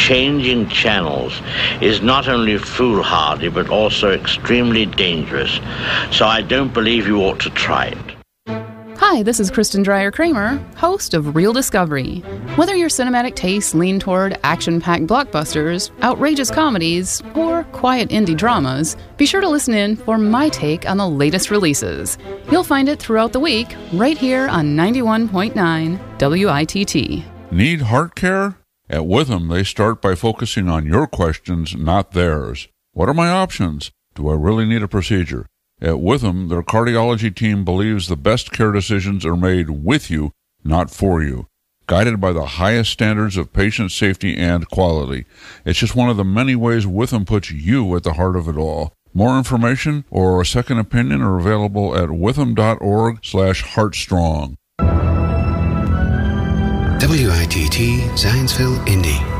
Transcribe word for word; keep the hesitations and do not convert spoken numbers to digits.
changing channels is not only foolhardy but also extremely dangerous. So I don't believe you ought to try it. Hi, this is Kristen Dreyer-Kramer, host of Real Discovery. Whether your cinematic tastes lean toward action-packed blockbusters, outrageous comedies, or quiet indie dramas, be sure to listen in for my take on the latest releases. You'll find it throughout the week, right here on ninety-one point nine W I T T. Need heart care? At Witham, they start by focusing on your questions, not theirs. What are my options? Do I really need a procedure? At Witham, their cardiology team believes the best care decisions are made with you, not for you, guided by the highest standards of patient safety and quality. It's just one of the many ways Witham puts you at the heart of it all. More information or a second opinion are available at witham.org slash heartstrong. W I T T Zionsville, Indy.